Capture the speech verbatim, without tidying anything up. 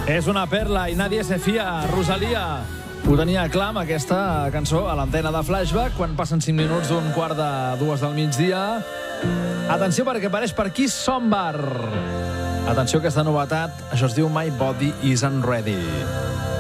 És una perla i nadie se fia. Rosalia ho tenia clar amb aquesta cançó a l'antena de Flashback quan passen cinc minuts d'un quart de dues del migdia. Atenció perquè apareix per aquí Sombar. Atenció a aquesta novetat. Això es diu My Body Isn't Ready.